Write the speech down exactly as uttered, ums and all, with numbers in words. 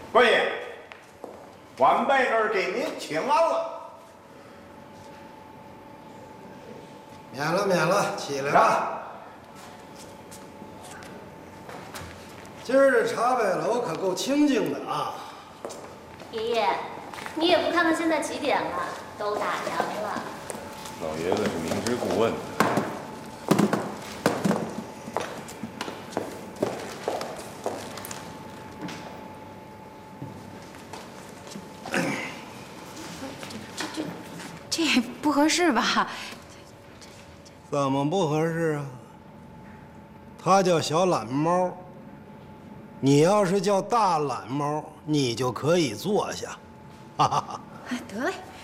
官爷，晚辈这儿给您请安了。 免了，免了，起来吧。今儿这茶百楼可够清静的啊！ 爷爷，你也不看看现在几点了，都打烊了。 老爷子是明知故问的。 这这这不合适吧？ 怎么不合适啊？它叫小懒猫，你要是叫大懒猫，你就可以坐下。哈哈哈。 得嘞。